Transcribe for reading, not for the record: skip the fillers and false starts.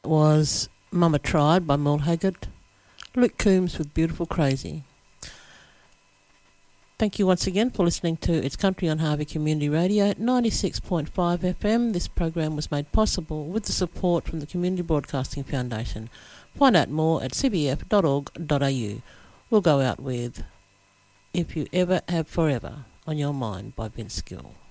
was Mama Tried by Merle Haggard. Luke Combs with Beautiful Crazy. Thank you once again for listening to It's Country on Harvey Community Radio at 96.5 FM. This program was made possible with the support from the Community Broadcasting Foundation. Find out more at cbf.org.au. We'll go out with If You Ever Have Forever on Your Mind by Vince Gill.